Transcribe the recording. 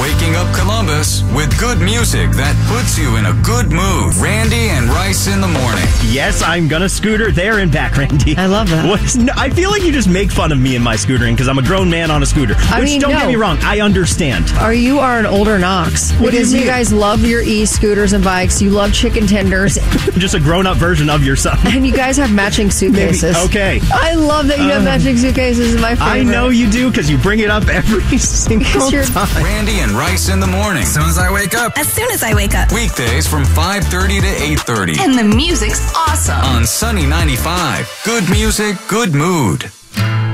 Waking up Columbus with good music that puts you in a good mood. Randy and Rice in the morning. Yes, I'm gonna scooter there and back, Randy. I love that. No, I feel like you just make fun of me and my scootering because I'm a grown man on a scooter. Don't get me wrong, I understand. You are an older Knox. What do you because mean? you guys love your e-scooters and bikes. You love chicken tenders. Just a grown-up version of yourself. And you guys have matching suitcases. Okay. I love that you have matching suitcases. Is my favorite. I know you do because you bring it up every single time. Randy and Rice in the morning. As soon as I wake up. As soon as I wake up. Weekdays from 5:30 to 8:30. And the music's awesome. On Sunny 95. Good music, good mood.